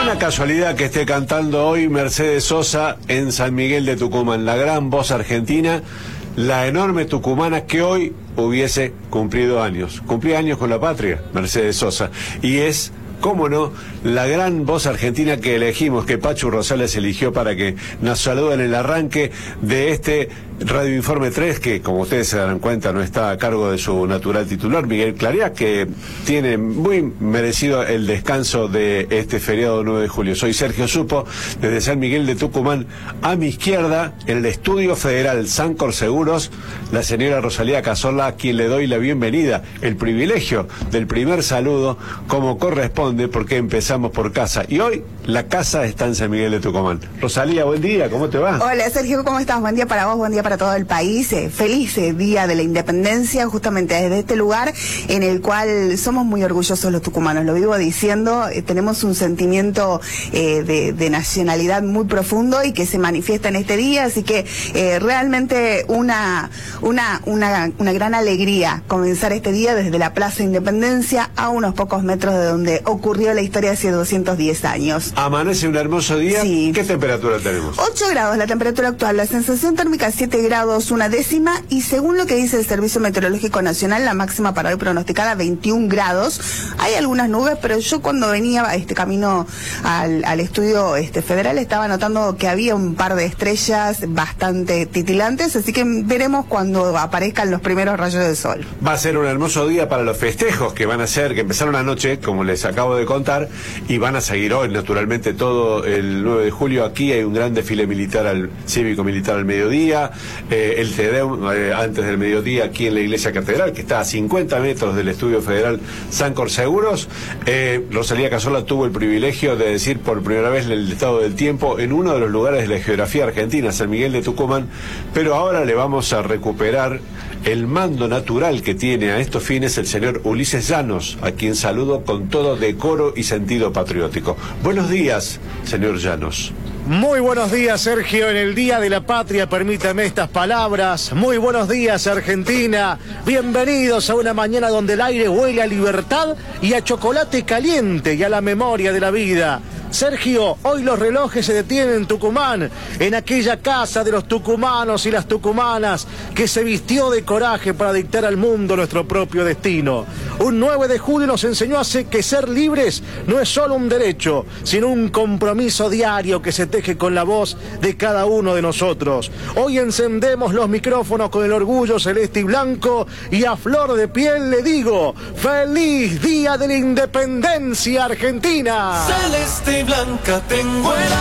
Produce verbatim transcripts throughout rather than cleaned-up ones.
una casualidad que esté cantando hoy Mercedes Sosa en San Miguel de Tucumán, la gran voz argentina, la enorme tucumana que hoy hubiese cumplido años. Cumplía años con la patria, Mercedes Sosa, y es, cómo no, la gran voz argentina que elegimos, que Pachu Rosales eligió para que nos salude en el arranque de este Radio Informe tres, que como ustedes se darán cuenta no está a cargo de su natural titular, Miguel Clariá, que tiene muy merecido el descanso de este feriado nueve de julio. Soy Sergio Supo, desde San Miguel de Tucumán. A mi izquierda, en el Estudio Federal Sancor Seguros, la señora Rosalía Cazorla, a quien le doy la bienvenida, el privilegio del primer saludo, como corresponde, porque empezamos por casa. Y hoy la casa está en San Miguel de Tucumán. Rosalía, buen día, ¿cómo te va? Hola Sergio, ¿cómo estás? Buen día para vos, buen día para todo el país. Eh, feliz eh, Día de la Independencia, justamente desde este lugar en el cual somos muy orgullosos los tucumanos. Lo vivo diciendo, eh, tenemos un sentimiento eh, de, de nacionalidad muy profundo y que se manifiesta en este día, así que eh, realmente una, una, una, una gran alegría comenzar este día desde la Plaza Independencia, a unos pocos metros de donde ocurrió la historia hace doscientos diez años. Amanece un hermoso día. Sí. ¿Qué temperatura tenemos? ocho grados la temperatura actual, la sensación térmica siete grados una décima, y según lo que dice el Servicio Meteorológico Nacional, la máxima para hoy pronosticada veintiún grados. Hay algunas nubes, pero yo cuando venía este camino al, al estudio este federal estaba notando que había un par de estrellas bastante titilantes, así que veremos cuando aparezcan los primeros rayos del sol. Va a ser un hermoso día para los festejos que van a ser, que empezaron anoche, como les acabo de contar, y van a seguir hoy, naturalmente, todo el nueve de julio. Aquí hay un gran desfile militar, al cívico-militar al mediodía, eh, el Te Deum eh, antes del mediodía aquí en la Iglesia Catedral, que está a cincuenta metros del Estudio Federal Sancor Seguros. Eh, Rosalía Cazorla tuvo el privilegio de decir por primera vez el estado del tiempo en uno de los lugares de la geografía argentina, San Miguel de Tucumán, pero ahora le vamos a recuperar el mando natural que tiene a estos fines el señor Ulises Llanos, a quien saludo con todo decoro y sentido patriótico. Buenos días, señor Llanos. Muy buenos días, Sergio, en el Día de la Patria, permítame estas palabras. Muy buenos días, Argentina. Bienvenidos a una mañana donde el aire huele a libertad y a chocolate caliente y a la memoria de la vida. Sergio, hoy los relojes se detienen en Tucumán, en aquella casa de los tucumanos y las tucumanas que se vistió de coraje para dictar al mundo nuestro propio destino. Un nueve de julio nos enseñó hace que ser libres no es solo un derecho, sino un compromiso diario que se teje con la voz de cada uno de nosotros. Hoy encendemos los micrófonos con el orgullo celeste y blanco y a flor de piel le digo, ¡feliz Día de la Independencia Argentina! Celeste blanca tengo el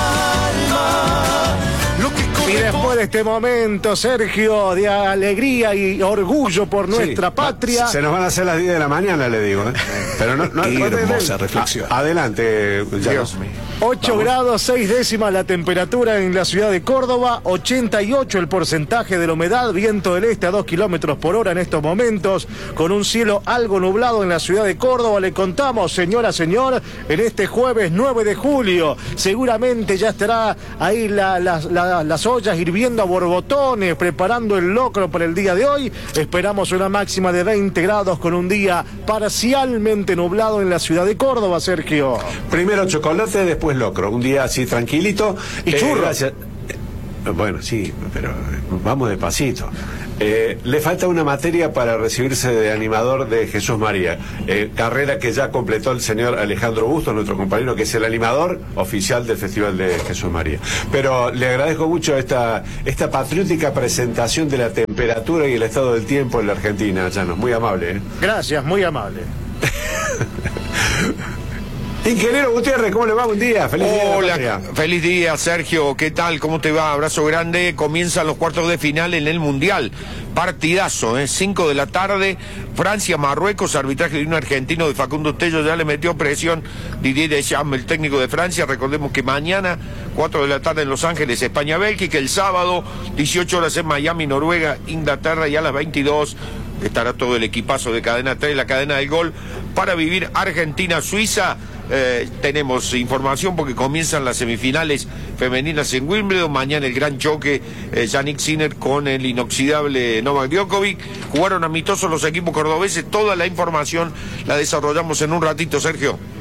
alma. Lo que y después de este momento, Sergio, de alegría y orgullo por nuestra sí, patria. Se nos van a hacer las diez de la mañana, le digo, ¿eh? Pero no, no, Qué no, hermosa no, reflexión. Adelante, Dios mío. ocho grados, seis décimas la temperatura en la ciudad de Córdoba, ochenta y ocho el porcentaje de la humedad, viento del este a dos kilómetros por hora en estos momentos, con un cielo algo nublado en la ciudad de Córdoba. Le contamos, señora, señor, en este jueves nueve de julio, seguramente ya estará ahí la, la, la, las ollas hirviendo a borbotones, preparando el locro para el día de hoy. Esperamos una máxima de veinte grados con un día parcialmente nublado en la ciudad de Córdoba, Sergio. Primero chocolate, después locro, un día así tranquilito. Y eh, churros. Gracias. Bueno, sí, pero vamos despacito. Eh, le falta una materia para recibirse de animador de Jesús María, eh, carrera que ya completó el señor Alejandro Bustos, nuestro compañero, que es el animador oficial del Festival de Jesús María. Pero le agradezco mucho esta, esta patriótica presentación de la temperatura y el estado del tiempo en la Argentina, Llanos. Muy amable, ¿eh? Gracias, muy amable. Ingeniero Gutiérrez, ¿cómo le va? Buen día. Feliz día. Hola, feliz día, Sergio. ¿Qué tal? ¿Cómo te va? Abrazo grande. Comienzan los cuartos de final en el Mundial. Partidazo, ¿eh? cinco de la tarde. Francia, Marruecos, arbitraje de un argentino de Facundo Tello. Ya le metió presión Didier Deschamps, el técnico de Francia. Recordemos que mañana, cuatro de la tarde en Los Ángeles, España, Bélgica. El sábado, dieciocho horas en Miami, Noruega, Inglaterra. Y a las veintidós estará todo el equipazo de Cadena tres, la cadena del gol, para vivir Argentina-Suiza. Eh, tenemos información porque comienzan las semifinales femeninas en Wimbledon. Mañana el gran choque, eh, Jannik Sinner con el inoxidable Novak Djokovic. Jugaron amistosos los equipos cordobeses. Toda la información la desarrollamos en un ratito, Sergio.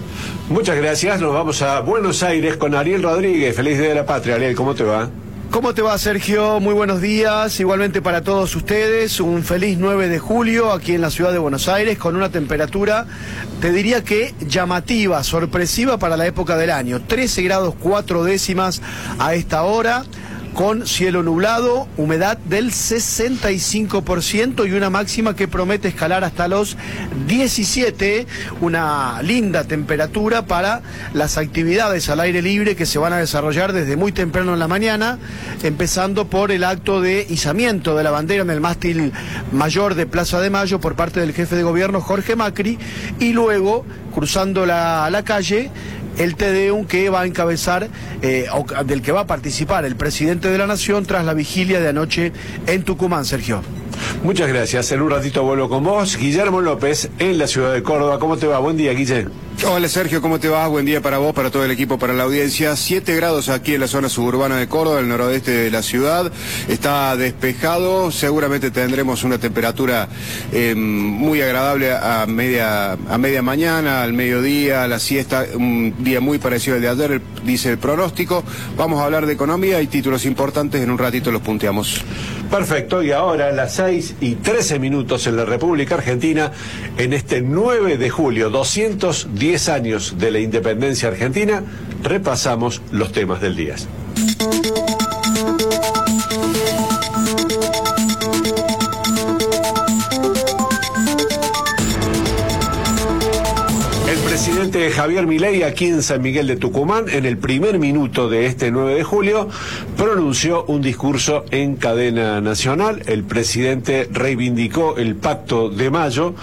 Muchas gracias, nos vamos a Buenos Aires con Ariel Rodríguez. Feliz Día de la Patria, Ariel, ¿cómo te va? ¿Cómo te va, Sergio? Muy buenos días, igualmente para todos ustedes, un feliz nueve de julio aquí en la ciudad de Buenos Aires, con una temperatura, te diría que llamativa, sorpresiva para la época del año, trece grados cuatro décimas a esta hora, con cielo nublado, humedad del sesenta y cinco por ciento y una máxima que promete escalar hasta los diecisiete, una linda temperatura para las actividades al aire libre que se van a desarrollar desde muy temprano en la mañana, empezando por el acto de izamiento de la bandera en el mástil mayor de Plaza de Mayo por parte del jefe de gobierno Jorge Macri, y luego, cruzando la, la calle, el Te Deum que va a encabezar, eh, o del que va a participar el presidente de la Nación tras la vigilia de anoche en Tucumán, Sergio. Muchas gracias, en un ratito vuelvo con vos. Guillermo López, en la ciudad de Córdoba. ¿Cómo te va? Buen día, Guille. Hola Sergio, ¿cómo te va? Buen día para vos, para todo el equipo, para la audiencia. siete grados aquí en la zona suburbana de Córdoba, el noroeste de la ciudad. Está despejado, seguramente tendremos una temperatura eh, muy agradable a media, a media mañana, al mediodía, a la siesta. Un día muy parecido al de ayer, dice el pronóstico. Vamos a hablar de economía y títulos importantes, en un ratito los punteamos. Perfecto, y ahora a las seis y trece minutos en la República Argentina, en este nueve de julio, doscientos diez años de la independencia argentina, repasamos los temas del día. El presidente Javier Milei, aquí en San Miguel de Tucumán, en el primer minuto de este nueve de julio, pronunció un discurso en cadena nacional. El presidente reivindicó el Pacto de Mayo.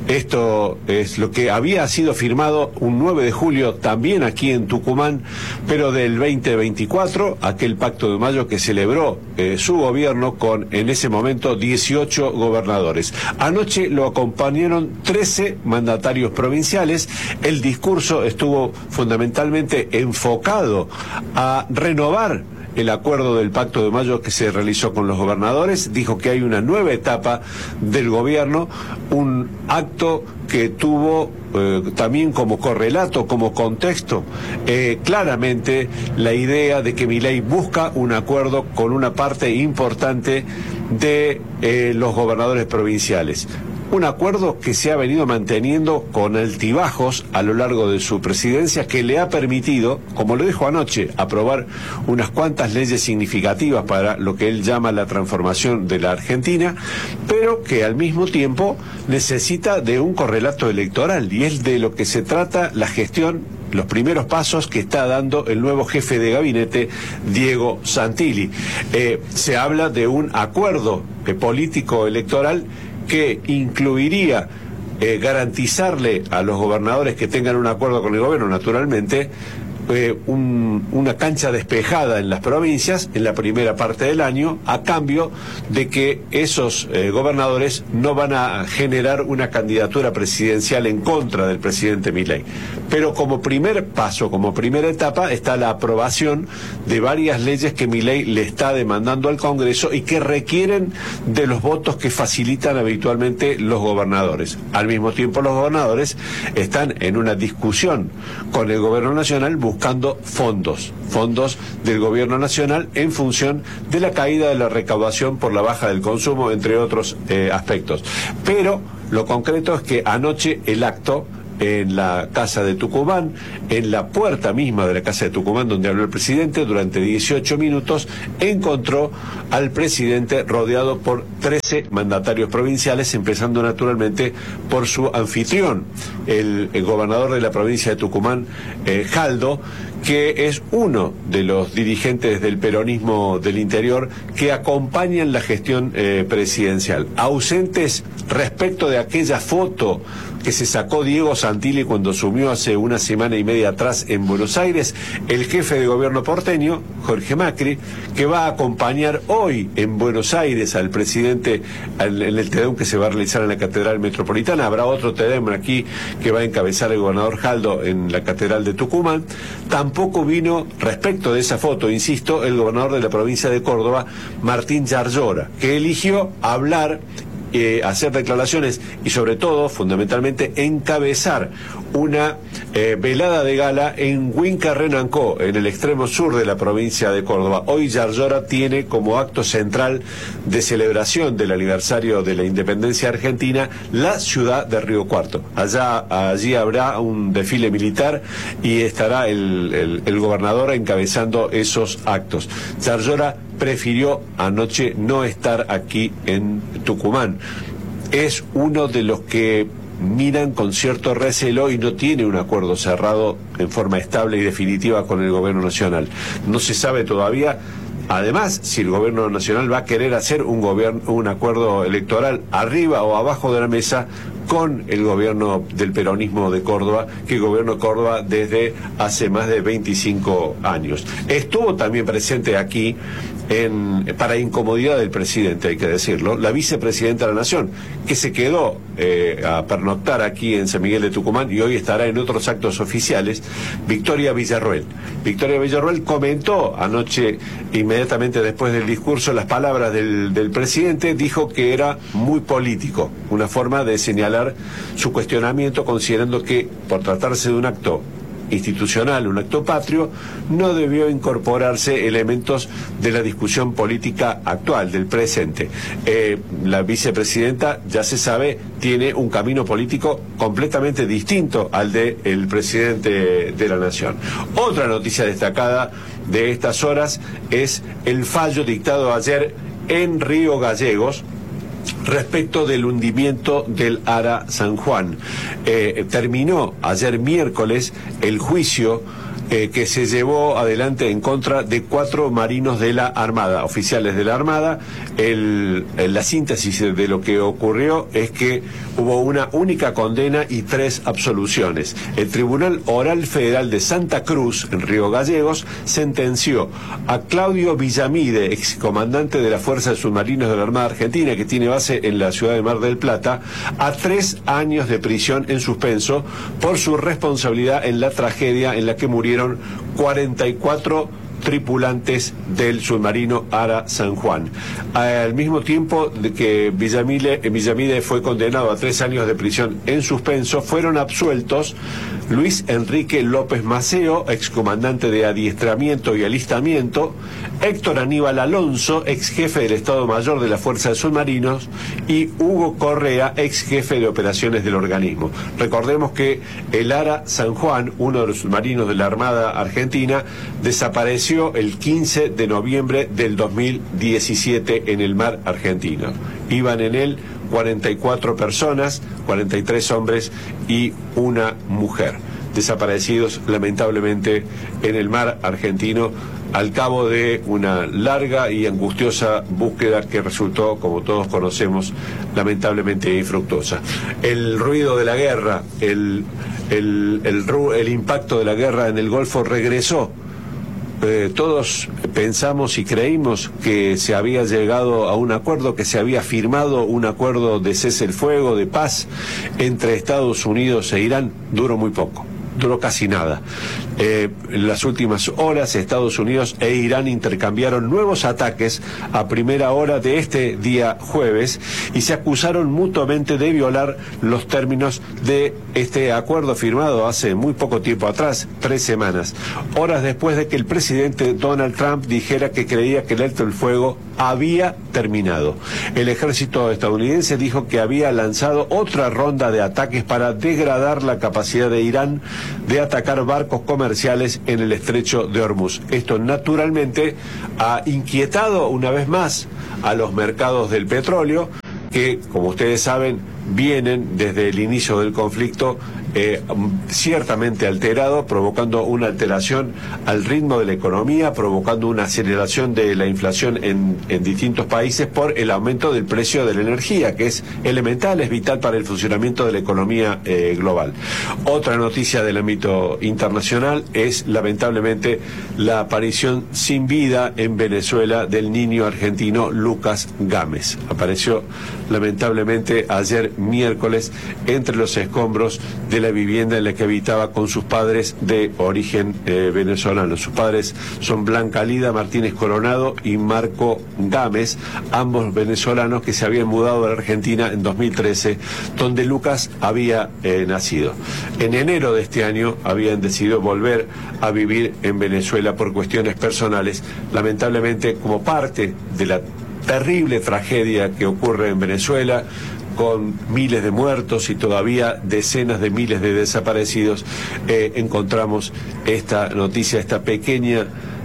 Esto es lo que había sido firmado un nueve de julio también aquí en Tucumán, pero del veinte veinticuatro, aquel Pacto de Mayo que celebró eh, su gobierno con, en ese momento, dieciocho gobernadores. Anoche lo acompañaron trece mandatarios provinciales. El discurso estuvo fundamentalmente enfocado a renovar el acuerdo del Pacto de Mayo que se realizó con los gobernadores. Dijo que hay una nueva etapa del gobierno, un acto que tuvo eh, también como correlato, como contexto, eh, claramente la idea de que Milei busca un acuerdo con una parte importante de eh, los gobernadores provinciales. Un acuerdo que se ha venido manteniendo con altibajos a lo largo de su presidencia, que le ha permitido, como lo dijo anoche, aprobar unas cuantas leyes significativas para lo que él llama la transformación de la Argentina, pero que al mismo tiempo necesita de un correlato electoral, y es de lo que se trata la gestión, los primeros pasos que está dando el nuevo jefe de gabinete, Diego Santilli. Eh, se habla de un acuerdo eh, político electoral que incluiría eh, garantizarle a los gobernadores que tengan un acuerdo con el gobierno, naturalmente, eh, un, una cancha despejada en las provincias en la primera parte del año, a cambio de que esos eh, gobernadores no van a generar una candidatura presidencial en contra del presidente Milei. Pero como primer paso, como primera etapa, está la aprobación de varias leyes que Milei le está demandando al Congreso y que requieren de los votos que facilitan habitualmente los gobernadores. Al mismo tiempo, los gobernadores están en una discusión con el gobierno nacional buscando fondos, fondos del gobierno nacional en función de la caída de la recaudación por la baja del consumo, entre otros eh, aspectos. Pero lo concreto es que anoche el acto en la Casa de Tucumán, en la puerta misma de la Casa de Tucumán donde habló el presidente, durante dieciocho minutos, encontró al presidente rodeado por trece mandatarios provinciales, empezando naturalmente por su anfitrión, el, el gobernador de la provincia de Tucumán, eh, Jaldo, que es uno de los dirigentes del peronismo del interior que acompañan la gestión eh, presidencial. Ausentes respecto de aquella foto que se sacó Diego Santilli cuando asumió hace una semana y media atrás en Buenos Aires, el jefe de gobierno porteño, Jorge Macri, que va a acompañar hoy en Buenos Aires al presidente en el Te Deum que se va a realizar en la Catedral Metropolitana. Habrá otro Te Deum aquí que va a encabezar el gobernador Jaldo en la Catedral de Tucumán. Tampoco vino, respecto de esa foto, insisto, el gobernador de la provincia de Córdoba, Martín Yarlora, que eligió hablar eh, hacer declaraciones y sobre todo, fundamentalmente, encabezar una eh, velada de gala en Huincarrenancó, en el extremo sur de la provincia de Córdoba. Hoy Yarlora tiene como acto central de celebración del aniversario de la independencia argentina la ciudad de Río Cuarto. Allá, allí habrá un desfile militar y estará el, el, el gobernador encabezando esos actos. Yarlora prefirió anoche no estar aquí en Tucumán. Es uno de los que miran con cierto recelo y no tiene un acuerdo cerrado en forma estable y definitiva con el gobierno nacional. No se sabe todavía, además, si el gobierno nacional va a querer hacer un gobierno, un acuerdo electoral arriba o abajo de la mesa con el gobierno del peronismo de Córdoba, que gobierna Córdoba desde hace más de veinticinco años. Estuvo también presente aquí, en, para incomodidad del presidente, hay que decirlo, la vicepresidenta de la Nación, que se quedó eh, a pernoctar aquí en San Miguel de Tucumán y hoy estará en otros actos oficiales, Victoria Villarruel. Victoria Villarruel comentó anoche, inmediatamente después del discurso, las palabras del, del presidente, dijo que era muy político, una forma de señalar su cuestionamiento, considerando que por tratarse de un acto institucional, un acto patrio, no debió incorporarse elementos de la discusión política actual, del presente. Eh, la vicepresidenta, ya se sabe, tiene un camino político completamente distinto al del presidente de la Nación. Otra noticia destacada de estas horas es el fallo dictado ayer en Río Gallegos respecto del hundimiento del Ara San Juan. Eh, terminó ayer miércoles el juicio eh, que se llevó adelante en contra de cuatro marinos de la Armada, oficiales de la Armada. El, el, la síntesis de lo que ocurrió es que hubo una única condena y tres absoluciones. El Tribunal Oral Federal de Santa Cruz, en Río Gallegos, sentenció a Claudio Villamide, excomandante de la Fuerza de Submarinos de la Armada Argentina, que tiene base en la ciudad de Mar del Plata, a tres años de prisión en suspenso por su responsabilidad en la tragedia en la que murieron cuarenta y cuatro tripulantes del submarino Ara San Juan. Al mismo tiempo de que Villamide, Villamide fue condenado a tres años de prisión en suspenso, fueron absueltos Luis Enrique López Maceo, excomandante de adiestramiento y alistamiento, Héctor Aníbal Alonso, ex jefe del Estado Mayor de la Fuerza de Submarinos, y Hugo Correa, ex jefe de operaciones del organismo. Recordemos que el Ara San Juan, uno de los submarinos de la Armada Argentina, desapareció el quince de noviembre del dos mil diecisiete en el mar argentino. Iban en él cuarenta y cuatro personas, cuarenta y tres hombres y una mujer, desaparecidos lamentablemente en el mar argentino al cabo de una larga y angustiosa búsqueda que resultó, como todos conocemos, lamentablemente infructuosa. El ruido de la guerra, el, el, el, el impacto de la guerra en el Golfo regresó. Eh, todos pensamos y creímos que se había llegado a un acuerdo, que se había firmado un acuerdo de cese el fuego, de paz entre Estados Unidos e Irán. Duró muy poco, duró casi nada. Eh, en las últimas horas, Estados Unidos e Irán intercambiaron nuevos ataques a primera hora de este día jueves y se acusaron mutuamente de violar los términos de este acuerdo firmado hace muy poco tiempo atrás, tres semanas, horas después de que el presidente Donald Trump dijera que creía que el alto el fuego había terminado. El ejército estadounidense dijo que había lanzado otra ronda de ataques para degradar la capacidad de Irán de atacar barcos comerciales en el estrecho de Hormuz. Esto naturalmente ha inquietado una vez más a los mercados del petróleo, que, como ustedes saben, vienen desde el inicio del conflicto eh, ciertamente alterado, provocando una alteración al ritmo de la economía, provocando una aceleración de la inflación en, en distintos países por el aumento del precio de la energía, que es elemental, es vital para el funcionamiento de la economía eh, global. Otra noticia del ámbito internacional es, lamentablemente, la aparición sin vida en Venezuela del niño argentino Lucas Gámez. Apareció lamentablemente ayer miércoles entre los escombros de de la vivienda en la que habitaba con sus padres de origen eh, venezolano. Sus padres son Blanca Lida Martínez Coronado y Marco Gámez, ambos venezolanos que se habían mudado a la Argentina en dos mil trece, donde Lucas había eh, nacido. En enero de este año habían decidido volver a vivir en Venezuela por cuestiones personales, lamentablemente como parte de la terrible tragedia que ocurre en Venezuela, con miles de muertos y todavía decenas de miles de desaparecidos. Eh, encontramos esta noticia, esta pequeña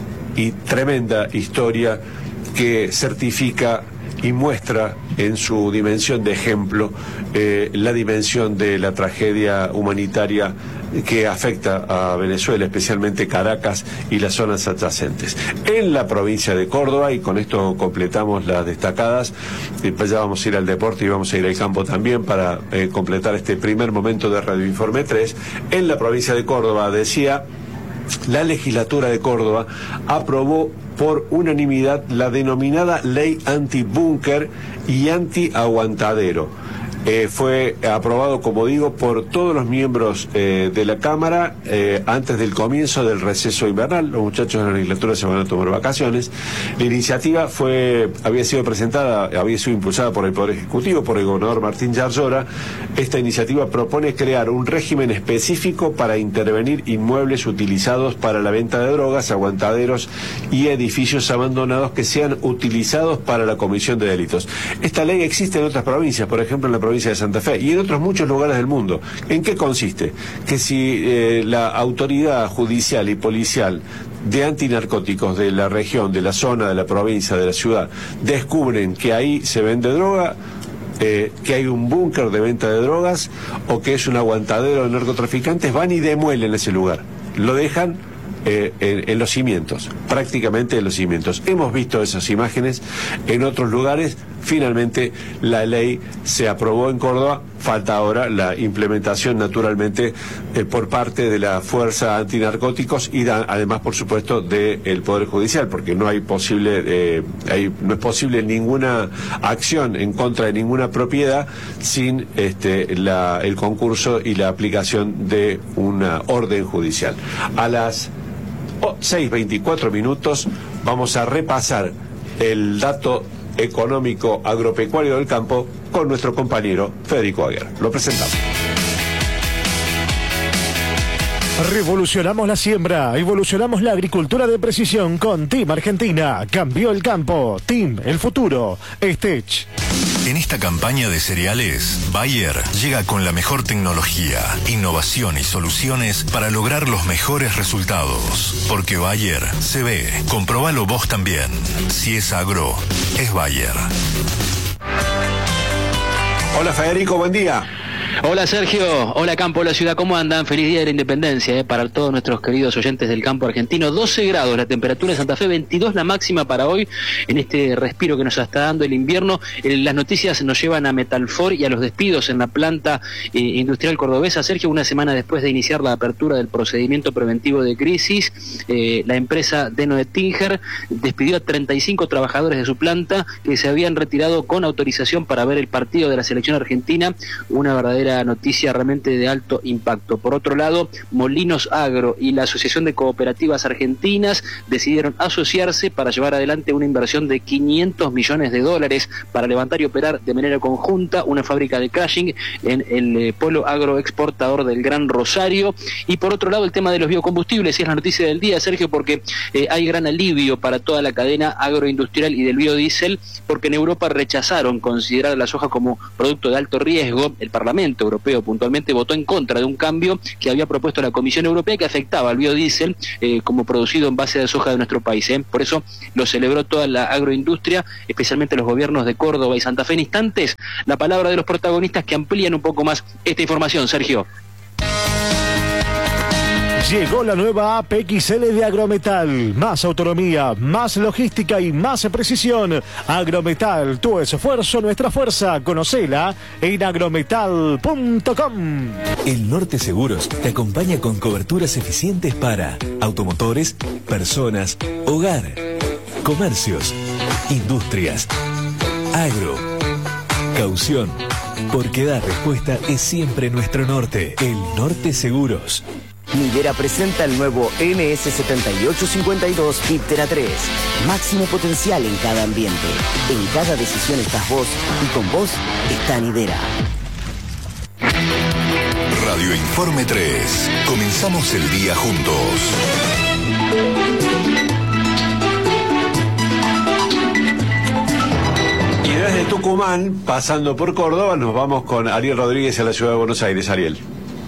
y tremenda historia que certifica y muestra en su dimensión de ejemplo eh, la dimensión de la tragedia humanitaria que afecta a Venezuela, especialmente Caracas y las zonas adyacentes. En la provincia de Córdoba, y con esto completamos las destacadas, después ya vamos a ir al deporte y vamos a ir al campo también para eh, completar este primer momento de Radio Informe tres. En la provincia de Córdoba, decía, la legislatura de Córdoba aprobó por unanimidad la denominada ley anti-búnker y anti-aguantadero. Eh, fue aprobado, como digo, por todos los miembros eh, de la Cámara eh, antes del comienzo del receso invernal. Los muchachos de la legislatura se van a tomar vacaciones. La iniciativa fue había sido presentada, había sido impulsada por el Poder Ejecutivo, por el gobernador Martín Yarlora. Esta iniciativa propone crear un régimen específico para intervenir inmuebles utilizados para la venta de drogas, aguantaderos y edificios abandonados que sean utilizados para la comisión de delitos. Esta ley existe en otras provincias, por ejemplo en la provincia de Santa Fe y en otros muchos lugares del mundo. ¿En qué consiste? Que si eh, la autoridad judicial y policial de antinarcóticos de la región, de la zona, de la provincia, de la ciudad, descubren que ahí se vende droga, eh, que hay un búnker de venta de drogas o que es un aguantadero de narcotraficantes, van y demuelen ese lugar. Lo dejan Eh, en, en los cimientos, prácticamente en los cimientos. Hemos visto esas imágenes en otros lugares. Finalmente la ley se aprobó en Córdoba, falta ahora la implementación naturalmente eh, por parte de la Fuerza Antinarcóticos y da, además por supuesto del Poder Judicial, porque no hay posible eh, hay, no es posible ninguna acción en contra de ninguna propiedad sin este, la, el concurso y la aplicación de una orden judicial. A las seis veinticuatro minutos vamos a repasar el dato económico agropecuario del campo con nuestro compañero Federico Aguer. Lo presentamos. Revolucionamos la siembra, evolucionamos la agricultura de precisión con Team Argentina. Cambió el campo. Team, el futuro. Stech. En esta campaña de cereales, Bayer llega con la mejor tecnología, innovación y soluciones para lograr los mejores resultados. Porque Bayer se ve. Comprobalo vos también. Si es agro, es Bayer. Hola Federico, buen día. Hola Sergio, hola Campo, hola Ciudad, ¿cómo andan? Feliz Día de la Independencia eh, para todos nuestros queridos oyentes del campo argentino. doce grados la temperatura en Santa Fe, veintidós la máxima para hoy, en este respiro que nos está dando el invierno. Eh, las noticias nos llevan a Metalfor y a los despidos en la planta eh, industrial cordobesa. Sergio, una semana después de iniciar la apertura del procedimiento preventivo de crisis, eh, la empresa Deno de Tinger despidió a treinta y cinco trabajadores de su planta que se habían retirado con autorización para ver el partido de la selección argentina. Una verdadera noticia realmente de alto impacto. Por otro lado, Molinos Agro y la Asociación de Cooperativas Argentinas decidieron asociarse para llevar adelante una inversión de quinientos millones de dólares para levantar y operar de manera conjunta una fábrica de crushing en el eh, polo agroexportador del Gran Rosario. Y por otro lado, el tema de los biocombustibles, y es la noticia del día, Sergio, porque eh, hay gran alivio para toda la cadena agroindustrial y del biodiesel, porque en Europa rechazaron considerar la soja como producto de alto riesgo. El Parlamento Europeo puntualmente votó en contra de un cambio que había propuesto la Comisión Europea que afectaba al biodiesel eh, como producido en base de soja de nuestro país. ¿eh? Por eso lo celebró toda la agroindustria, especialmente los gobiernos de Córdoba y Santa Fe. En instantes, la palabra de los protagonistas que amplían un poco más esta información, Sergio. Llegó la nueva A P X L de Agrometal. Más autonomía, más logística y más precisión. Agrometal, tu esfuerzo, nuestra fuerza. Conocela en agrometal punto com. El Norte Seguros te acompaña con coberturas eficientes para automotores, personas, hogar, comercios, industrias, agro, caución, Porque dar respuesta es siempre nuestro norte. El Norte Seguros. Nidera presenta el nuevo N S setenta y ocho cincuenta y dos Piptera tres. Máximo potencial en cada ambiente. En cada decisión estás vos y con vos está Nidera. Radio Informe tres. Comenzamos el día juntos. Y desde Tucumán, pasando por Córdoba, nos vamos con Ariel Rodríguez a la ciudad de Buenos Aires. Ariel.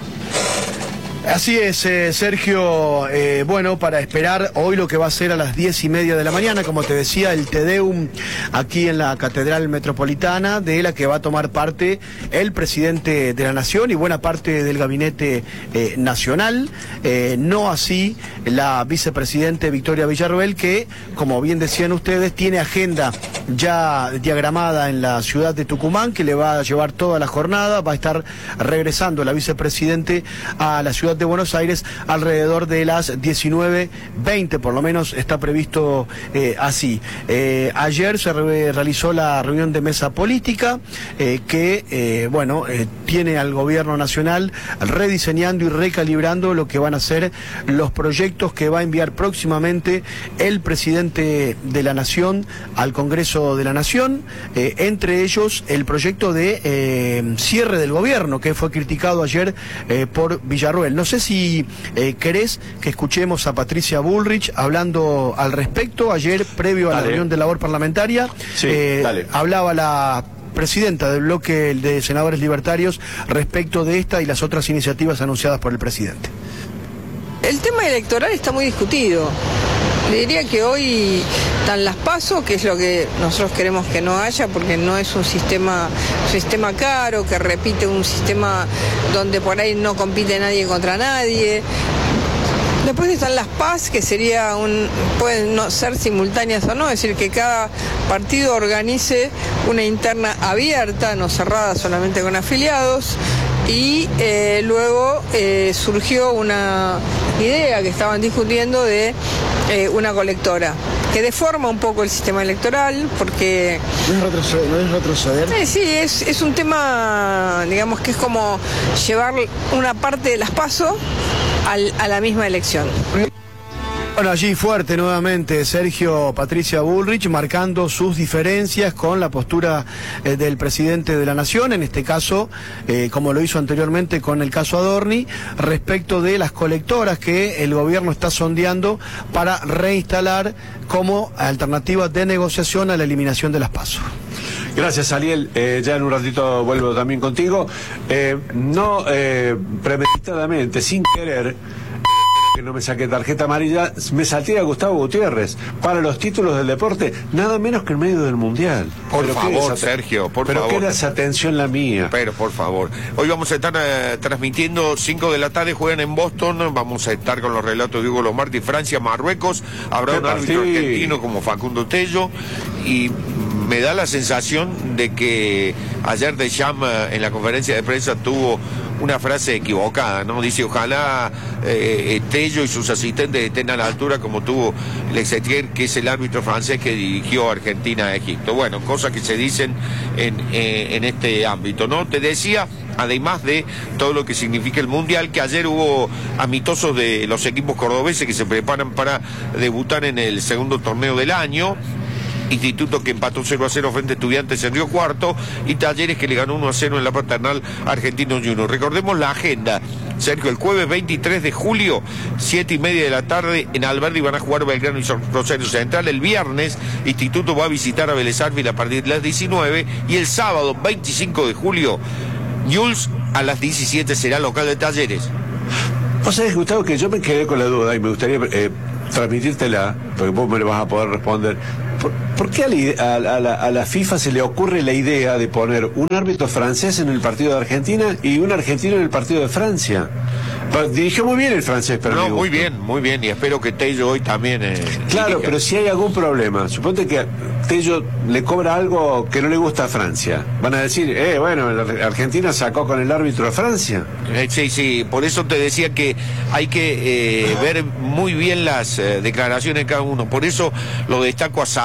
Así es, eh, Sergio, eh, bueno, para esperar hoy lo que va a ser a las diez y media de la mañana, como te decía, el Te Deum aquí en la Catedral Metropolitana, de la que va a tomar parte el presidente de la Nación y buena parte del gabinete eh, nacional, eh, no así la vicepresidente Victoria Villarroel, que, como bien decían ustedes, tiene agenda ya diagramada en la ciudad de Tucumán, que le va a llevar toda la jornada, va a estar regresando la vicepresidente a la ciudad de Buenos Aires alrededor de las diecinueve veinte, por lo menos está previsto eh, así. Eh, ayer se re realizó la reunión de mesa política eh, que, eh, bueno, eh, tiene al gobierno nacional rediseñando y recalibrando lo que van a ser los proyectos que va a enviar próximamente el presidente de la Nación al Congreso de la Nación, eh, entre ellos el proyecto de eh, cierre del gobierno, que fue criticado ayer eh, por Villarroel. No sé si eh, querés que escuchemos a Patricia Bullrich hablando al respecto. Ayer, previo a Dale. la reunión de labor parlamentaria, Sí, eh, dale. hablaba la presidenta del bloque de senadores libertarios respecto de esta y las otras iniciativas anunciadas por el presidente. El tema electoral está muy discutido. Le diría que hoy están las PASO, que es lo que nosotros queremos que no haya, porque no es un sistema, un sistema caro, que repite un sistema donde por ahí no compite nadie contra nadie. Después están las P A S, que sería un, pueden no ser simultáneas o no, es decir, que cada partido organice una interna abierta, no cerrada solamente con afiliados. Y eh, luego eh, surgió una idea que estaban discutiendo de eh, una colectora, que deforma un poco el sistema electoral, porque... ¿No es retroceder? ¿No es retroceder? Eh, sí, es, es un tema, digamos, que es como llevar una parte de las PASO al, a la misma elección. Bueno, allí fuerte nuevamente Sergio Patricia Bullrich, marcando sus diferencias con la postura eh, del presidente de la Nación, en este caso, eh, como lo hizo anteriormente con el caso Adorni, respecto de las colectoras que el gobierno está sondeando para reinstalar como alternativa de negociación a la eliminación de las PASO. Gracias, Ariel. Eh, ya en un ratito vuelvo también contigo. Eh, no eh, premeditadamente, sin querer, que no me saqué tarjeta amarilla, me salté a Gustavo Gutiérrez para los títulos del deporte, nada menos que en medio del Mundial. Por Pero favor, qué Sergio, por pero favor. Pero qué desatención la mía. Pero por favor. Hoy vamos a estar eh, transmitiendo cinco de la tarde, juegan en Boston, vamos a estar con los relatos de Hugo Lomardi, Francia, Marruecos, habrá ¿Qué un árbitro partido? argentino como Facundo Tello, y me da la sensación de que ayer Deschamps eh, en la conferencia de prensa tuvo una frase equivocada, ¿no? Dice, ojalá eh, Tello y sus asistentes estén a la altura como tuvo Lexetier, que es el árbitro francés que dirigió a Argentina a Egipto. Bueno, cosas que se dicen en, eh, en este ámbito, ¿no? Te decía, además de todo lo que significa el Mundial, que ayer hubo amistosos de los equipos cordobeses que se preparan para debutar en el segundo torneo del año. Instituto que empató cero a cero frente a Estudiantes en Río Cuarto, y Talleres que le ganó uno a cero en la Paternal Argentino Junior. Recordemos la agenda, Sergio, el jueves veintitrés de julio, siete y media de la tarde, en Alberdi van a jugar Belgrano y Rosario Central. El viernes, Instituto va a visitar a Vélez Sarsfield a partir de las diecinueve, y el sábado veinticinco de julio, Newell's a las diecisiete será local de Talleres. Vos sabés, Gustavo, que yo me quedé con la duda y me gustaría eh, transmitírtela, porque vos me lo vas a poder responder. ¿Por, por qué a la, a, la, a la FIFA se le ocurre la idea de poner un árbitro francés en el partido de Argentina y un argentino en el partido de Francia? Dirigió muy bien el francés, pero no, muy bien, muy bien, y espero que Tello hoy también... Eh, claro, dirija. pero si hay algún problema, suponte que Tello le cobra algo que no le gusta a Francia, van a decir, eh, bueno, Argentina sacó con el árbitro a Francia. Eh, sí, sí, por eso te decía que hay que eh, ver muy bien las eh, declaraciones de cada uno, por eso lo destaco a Salah, ¿viste?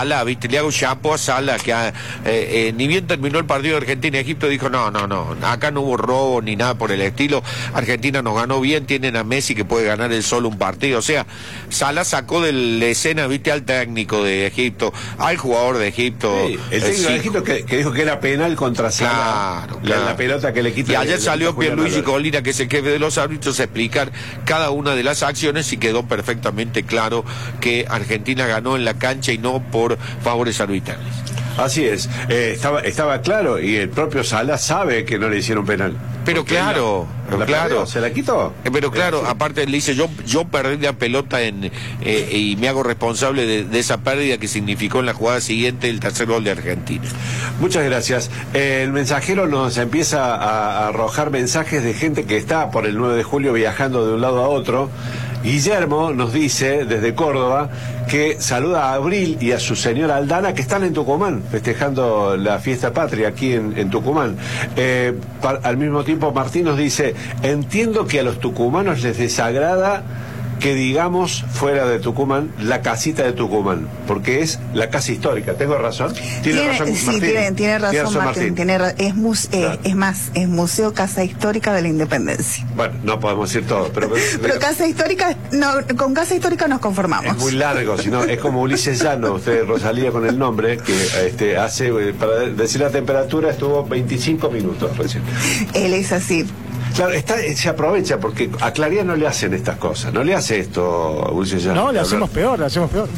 este, le hago chapo a Sala, que a, eh, eh, ni bien terminó el partido de Argentina-Egipto, dijo, no, no, no, acá no hubo robo ni nada por el estilo, Argentina nos ganó bien, tienen a Messi que puede ganar él solo un partido, o sea, Sala sacó de la escena, viste, al técnico de Egipto, al jugador de Egipto. Sí, el técnico de Egipto que, que dijo que era penal contra Sala, claro, la, claro. la pelota que le quita. Y ayer le, salió le Pierluigi Colina, que es el jefe de los árbitros, a explicar cada una de las acciones y quedó perfectamente claro que Argentina ganó en la cancha y no por favores arbitrales. Así es, eh, estaba, estaba claro y el propio Sala sabe que no le hicieron penal. Pero claro, la, la claro. perdió, ¿se la quitó? Eh, pero claro, sí. Aparte le dice, yo yo perdí la pelota en eh, y me hago responsable de, de esa pérdida que significó en la jugada siguiente el tercer gol de Argentina. Muchas gracias. Eh, el mensajero nos empieza a, a arrojar mensajes de gente que está por el nueve de julio viajando de un lado a otro. Guillermo nos dice desde Córdoba que saluda a Abril y a su señora Aldana que están en Tucumán festejando la fiesta patria aquí en, en Tucumán. Eh, par, al mismo tiempo Martín nos dice, entiendo que a los tucumanos les desagrada que digamos fuera de Tucumán la casita de Tucumán, porque es la casa histórica. ¿Tengo razón? ¿Tiene, ¿Tiene razón sí, Martín? tiene, tiene razón, ¿Tiene razón Martín. Martín? Tiene ra es, mus claro. eh, es más, es Museo Casa Histórica de la Independencia. Bueno, no podemos decir todo, pero... Pero Casa Histórica, no, con Casa Histórica nos conformamos. Es muy largo, sino es como Ulises Llano, usted, Rosalía con el nombre, que este, hace, para decir la temperatura, estuvo veinticinco minutos recién. Él es así. Claro, está, se aprovecha porque a Claría no le hacen estas cosas, no le hace esto a Ulises Llano. No, le hacemos peor, le hacemos peor.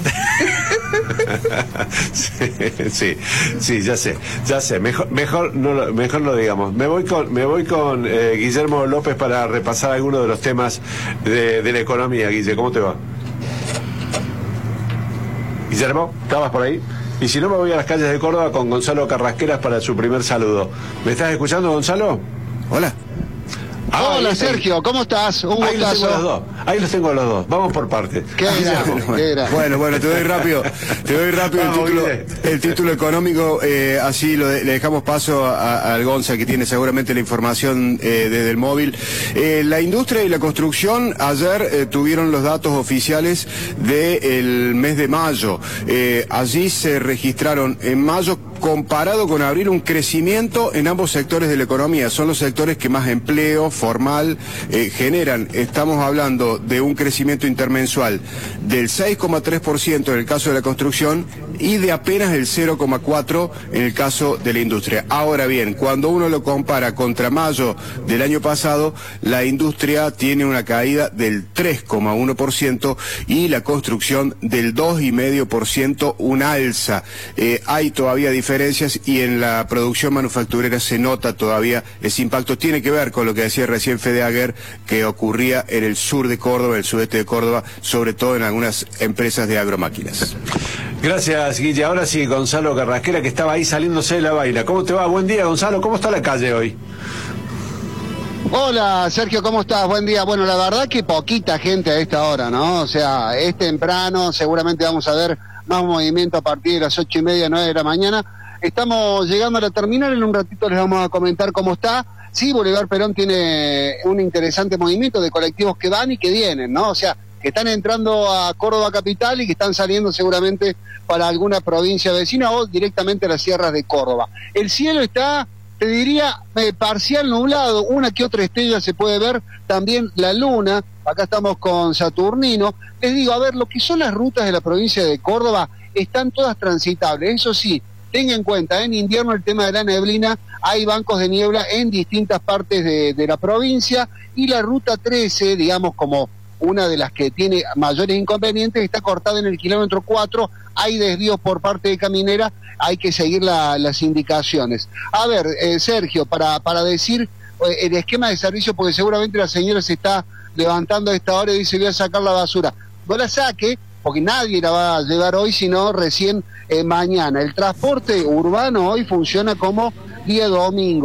sí, sí, sí, ya sé, ya sé, mejor, mejor no lo, mejor lo digamos. Me voy con, me voy con eh, Guillermo López para repasar algunos de los temas de, de la economía. Guille, ¿cómo te va? Guillermo, ¿estabas por ahí? Y si no, me voy a las calles de Córdoba con Gonzalo Carrasqueras para su primer saludo. ¿Me estás escuchando, Gonzalo? Hola. Ah, Hola Sergio, ¿cómo estás? Un ahí gustazo. Los tengo a los dos. Ahí los tengo a los dos. Vamos por partes. ¿Qué era? Bueno, ¿Qué era? bueno, bueno, te doy rápido, te doy rápido el Vamos, título, Guille. el título económico, eh, así lo de- le dejamos paso a- al Gonza que tiene seguramente la información eh, desde el móvil. Eh, la industria y la construcción ayer eh, tuvieron los datos oficiales del mes de mayo. Eh, allí se registraron en mayo, comparado con abril, un crecimiento en ambos sectores de la economía. Son los sectores que más empleo formal eh, generan. Estamos hablando de un crecimiento intermensual del seis coma tres por ciento en el caso de la construcción y de apenas el cero coma cuatro por ciento en el caso de la industria. Ahora bien, cuando uno lo compara contra mayo del año pasado, la industria tiene una caída del tres coma uno por ciento y la construcción del dos coma cinco por ciento, una alza. Eh, hay todavía diferencias y en la producción manufacturera se nota todavía ese impacto. Tiene que ver con lo que decía recién Fede Aguer, que ocurría en el sur de Córdoba, en el sudeste de Córdoba, sobre todo en algunas empresas de agromáquinas. Gracias, Guille. Ahora sí, Gonzalo Carrasquera, que estaba ahí saliéndose de la vaina. ¿Cómo te va? Buen día, Gonzalo. ¿Cómo está la calle hoy? Hola Sergio, ¿cómo estás? Buen día. Bueno, la verdad que poquita gente a esta hora, ¿no? O sea, es temprano, seguramente vamos a ver más movimiento a partir de las ocho y media, nueve de la mañana. Estamos llegando a la terminal, en un ratito les vamos a comentar cómo está. Sí, Bolívar Perón tiene un interesante movimiento de colectivos que van y que vienen, ¿no? O sea, que están entrando a Córdoba capital y que están saliendo seguramente para alguna provincia vecina o directamente a las sierras de Córdoba. El cielo está, te diría, eh, parcial nublado, una que otra estrella se puede ver, también la luna. Acá estamos con Saturnino. Les digo, a ver, lo que son las rutas de la provincia de Córdoba están todas transitables, eso sí. Tenga en cuenta, en invierno el tema de la neblina, hay bancos de niebla en distintas partes de, de la provincia y la ruta trece, digamos como una de las que tiene mayores inconvenientes, está cortada en el kilómetro cuatro, hay desvíos por parte de Caminera, hay que seguir la, las indicaciones. A ver, eh, Sergio, para, para decir eh, el esquema de servicio, porque seguramente la señora se está levantando a esta hora y dice voy a sacar la basura. No la saque, porque nadie la va a llevar hoy, sino recién eh, mañana. El transporte urbano hoy funciona como día domingo.